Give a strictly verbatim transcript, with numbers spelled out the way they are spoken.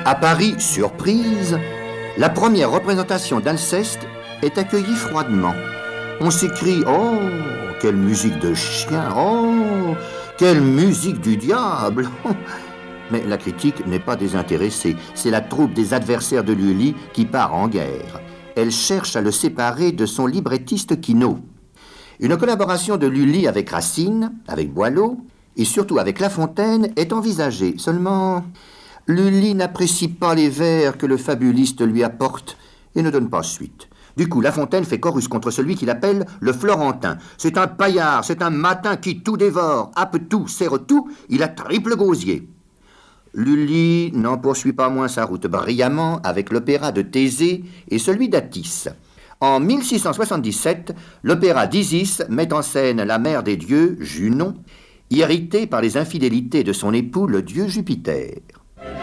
À Paris, surprise, la première représentation d'Alceste est accueillie froidement. On s'écrie « Oh, quelle musique de chien! Oh, quelle musique du diable !» Mais la critique n'est pas désintéressée. C'est la troupe des adversaires de Lully qui part en guerre. Elle cherche à le séparer de son librettiste Quinault. Une collaboration de Lully avec Racine, avec Boileau et surtout avec La Fontaine est envisagée. Seulement, Lully n'apprécie pas les vers que le fabuliste lui apporte et ne donne pas suite. Du coup, La Fontaine fait chorus contre celui qu'il appelle le Florentin. C'est un paillard, c'est un matin qui tout dévore, happe tout, serre tout, il a triple gosier. Lully n'en poursuit pas moins sa route brillamment avec l'opéra de Thésée et celui d'Attis. En mille six cent soixante-dix-sept, l'opéra d'Isis met en scène la mère des dieux, Junon, irritée par les infidélités de son époux, le dieu Jupiter.